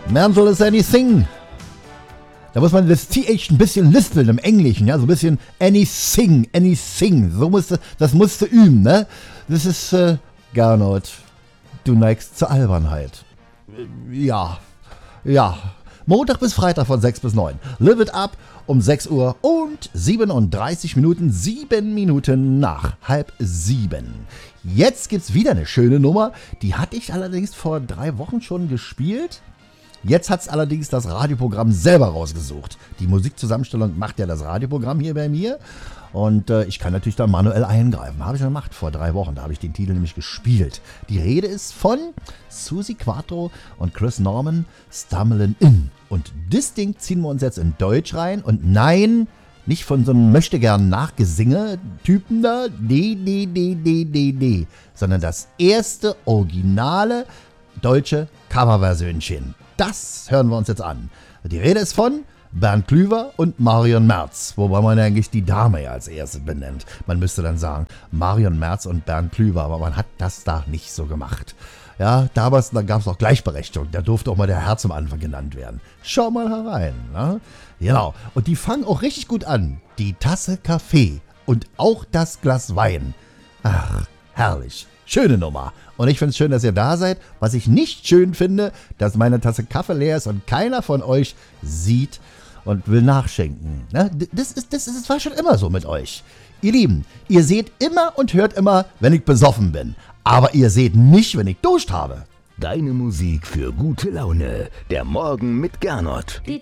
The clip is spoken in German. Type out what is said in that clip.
Mental is anything. Da muss man das TH ein bisschen lispeln im Englischen, ja, so ein bisschen anything. Das musst du üben, ne? Das ist, Gernot, du neigst zur Albernheit. Ja. Montag bis Freitag von 6 bis 9. Live it up um 6 Uhr und 37 Minuten, 7 Minuten nach 6:30. Jetzt gibt's wieder eine schöne Nummer, die hatte ich allerdings vor 3 Wochen schon gespielt. Jetzt hat's allerdings das Radioprogramm selber rausgesucht. Die Musikzusammenstellung macht ja das Radioprogramm hier bei mir. Und ich kann natürlich dann manuell eingreifen. Habe ich schon gemacht vor 3 Wochen. Da habe ich den Titel nämlich gespielt. Die Rede ist von Suzi Quatro und Chris Norman, Stumbling In. Und das Ding ziehen wir uns jetzt in Deutsch rein. Und nein, nicht von so einem möchtegern Nachgesinge-Typen da. Nee. Sondern das erste originale deutsche Coverversionchen. Das hören wir uns jetzt an. Die Rede ist von Bernd Klüver und Marion Merz, wobei man eigentlich die Dame ja als erstes benennt. Man müsste dann sagen Marion Merz und Bernd Klüver, aber man hat das da nicht so gemacht. Ja, damals gab es auch Gleichberechtigung, da durfte auch mal der Herr zum Anfang genannt werden. Schau mal herein. Ne? Genau, und die fangen auch richtig gut an. Die Tasse Kaffee und auch das Glas Wein. Ach, herrlich. Schöne Nummer. Und ich finde es schön, dass ihr da seid. Was ich nicht schön finde, dass meine Tasse Kaffee leer ist und keiner von euch sieht und will nachschenken. Ne? Das war schon immer so mit euch. Ihr Lieben, ihr seht immer und hört immer, wenn ich besoffen bin. Aber ihr seht nicht, wenn ich duscht habe. Deine Musik für gute Laune. Der Morgen mit Gernot. Die